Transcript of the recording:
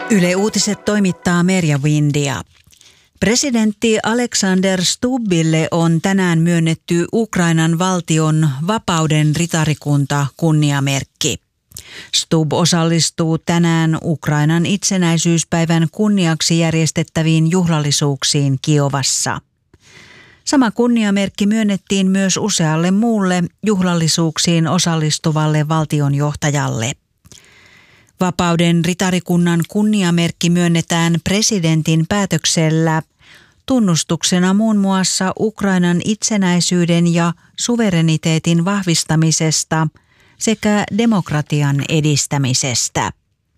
Yle Uutiset toimittaa Merja Windia. Presidentti Alexander Stubbille on tänään myönnetty Ukrainan valtion vapauden ritarikunta kunniamerkki. Stubb osallistuu tänään Ukrainan itsenäisyyspäivän kunniaksi järjestettäviin juhlallisuuksiin Kiovassa. Sama kunniamerkki myönnettiin myös usealle muulle juhlallisuuksiin osallistuvalle valtionjohtajalle. Vapauden ritarikunnan kunniamerkki myönnetään presidentin päätöksellä tunnustuksena muun muassa Ukrainan itsenäisyyden ja suvereniteetin vahvistamisesta sekä demokratian edistämisestä.